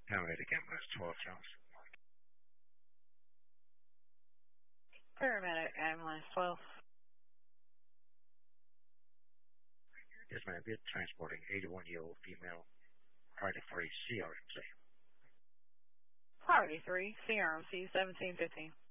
Paramedic ambulance 12 Jones. Paramedic ambulance 12. Yes, ma'am. We're transporting 81-year-old female, Priority 3 CRMC. Priority 3 CRMC 1715.